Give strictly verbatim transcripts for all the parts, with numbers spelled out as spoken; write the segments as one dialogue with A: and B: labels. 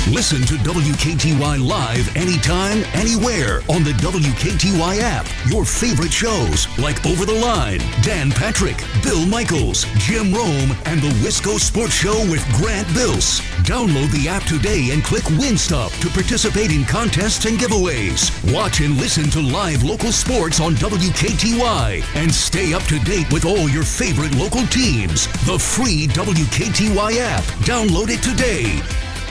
A: Listen to W K T Y live anytime, anywhere on the W K T Y app. Your favorite shows like Over the Line, Dan Patrick, Bill Michaels, Jim Rome, and the Wisco Sports Show with Grant Bills. Download the app today and click Win Stuff to participate in contests and giveaways. Watch and listen to live local sports on W K T Y and stay up to date with all your favorite local teams. The free W K T Y app. Download it today.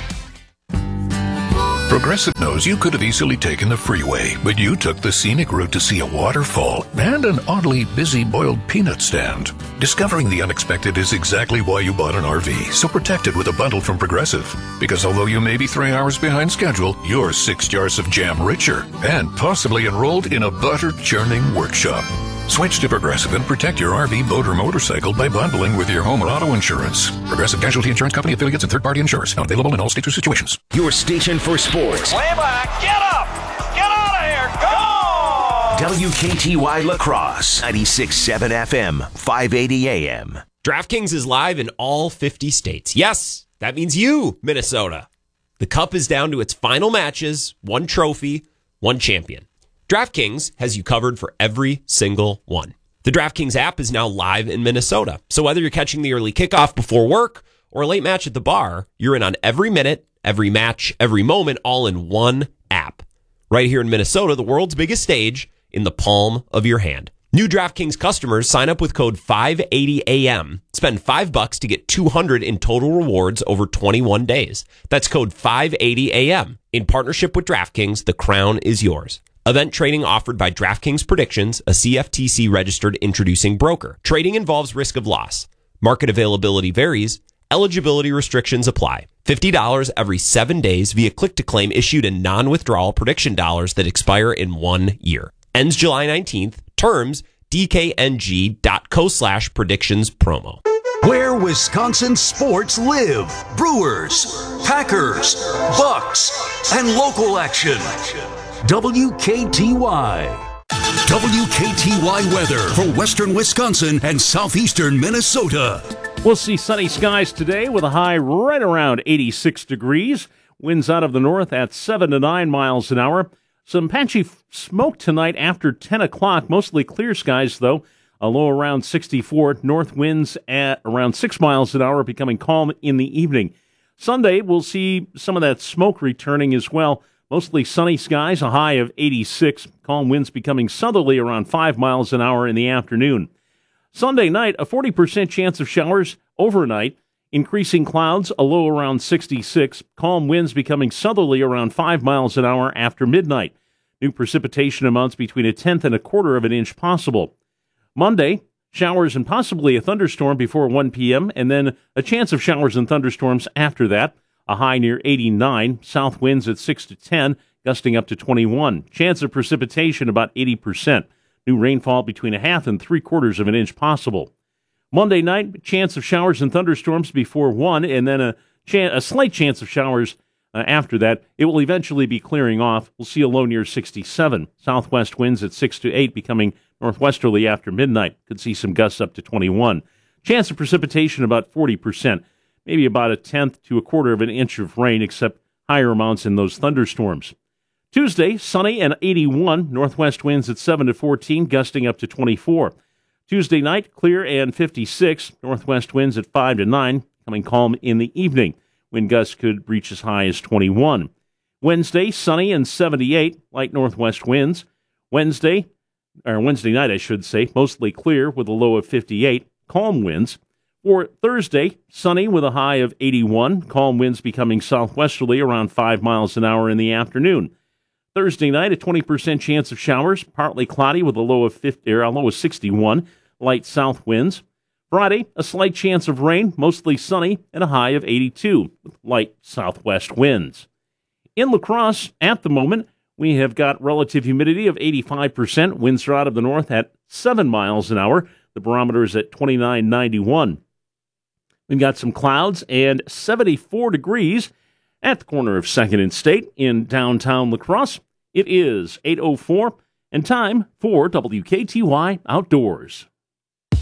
B: Progressive knows you could have easily taken the freeway, but you took the scenic route to see a waterfall and an oddly busy boiled peanut stand. Discovering the unexpected is exactly why you bought an R V, so protect it with a bundle from Progressive. Because although you may be three hours behind schedule, you're six jars of jam richer and possibly enrolled in a butter churning workshop. Switch to Progressive and protect your R V, boat, or motorcycle by bundling with your home or auto insurance. Progressive Casualty Insurance Company, affiliates, and third-party insurers. Not available in all states or situations.
C: Your station for sports.
D: Way back. Get up. Get out of here. Go!
C: W K T Y La Crosse, ninety-six point seven F M, five eighty A M.
E: DraftKings is live in all fifty states. Yes, that means you, Minnesota. The Cup is down to its final matches, one trophy, one champion. DraftKings has you covered for every single one. The DraftKings app is now live in Minnesota. So whether you're catching the early kickoff before work or a late match at the bar, you're in on every minute, every match, every moment, all in one app. Right here in Minnesota, the world's biggest stage, in the palm of your hand. New DraftKings customers sign up with code five eighty A M. Spend five bucks to get two hundred in total rewards over twenty-one days. That's code five eighty A M. In partnership with DraftKings, the crown is yours. Event trading offered by DraftKings Predictions, a C F T C-registered introducing broker. Trading involves risk of loss. Market availability varies. Eligibility restrictions apply. fifty dollars every seven days via click-to-claim issued in non-withdrawal prediction dollars that expire in one year. Ends July nineteenth. Terms, D K N G dot co slash predictions promo.
A: Where Wisconsin sports live. Brewers, Packers, Bucks, and local action. W K T Y. W K T Y weather for western Wisconsin and southeastern Minnesota.
F: We'll see sunny skies today with a high right around eighty-six degrees. Winds out of the north at seven to nine miles an hour. Some patchy f- smoke tonight after ten o'clock. Mostly clear skies, though. A low around sixty-four. North winds at around six miles an hour, becoming calm in the evening. Sunday, we'll see some of that smoke returning as well. Mostly sunny skies, a high of eighty-six. Calm winds becoming southerly around five miles an hour in the afternoon. Sunday night, a forty percent chance of showers overnight. Increasing clouds, a low around sixty-six. Calm winds becoming southerly around five miles an hour after midnight. New precipitation amounts between a tenth and a quarter of an inch possible. Monday, showers and possibly a thunderstorm before one p.m., and then a chance of showers and thunderstorms after that. A high near eighty-nine, south winds at six to ten, gusting up to twenty-one. Chance of precipitation about eighty percent. New rainfall between a half and three quarters of an inch possible. Monday night, chance of showers and thunderstorms before one, and then a, chan- a slight chance of showers uh, after that. It will eventually be clearing off. We'll see a low near sixty-seven. Southwest winds at six to eight, becoming northwesterly after midnight. Could see some gusts up to twenty-one. Chance of precipitation about forty percent. Maybe about a tenth to a quarter of an inch of rain, except higher amounts in those thunderstorms. Tuesday, sunny and eighty-one. Northwest winds at seven to fourteen, gusting up to twenty-four. Tuesday night, clear and fifty-six. Northwest winds at five to nine, coming calm in the evening. Wind gusts could reach as high as twenty-one. Wednesday, sunny and seventy-eight, light northwest winds. Wednesday, or Wednesday night, I should say, mostly clear with a low of fifty-eight, calm winds. For Thursday, sunny with a high of eighty-one, calm winds becoming southwesterly around five miles an hour in the afternoon. Thursday night, a twenty percent chance of showers, partly cloudy with a low of fifty, or a low of sixty-one, light south winds. Friday, a slight chance of rain, mostly sunny, and a high of eighty-two, with light southwest winds. In La Crosse, at the moment, we have got relative humidity of eighty-five percent, winds are out of the north at seven miles an hour. The barometer is at twenty-nine ninety-one. We've got some clouds and seventy-four degrees at the corner of second and State in downtown La Crosse. It is eight oh four and time for W K T Y Outdoors.